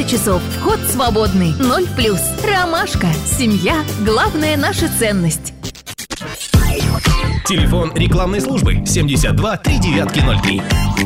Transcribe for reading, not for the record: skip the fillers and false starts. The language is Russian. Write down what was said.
12 часов. Вход свободный. 0+. Ромашка. Семья. Главная наша ценность. Телефон рекламной службы 72 3903.